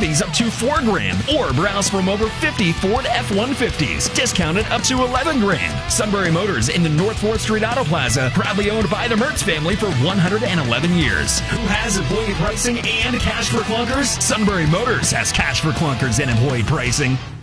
F-150s up to $4,000. Or browse from over 50 Ford F-150s, discounted up to $11,000. Sunbury Motors in the North 4th Street Auto Plaza, proudly owned by the Mertz family for 111 years. Who has employee pricing and cash for clunkers? Sunbury Motors has cash for clunkers and employee pricing.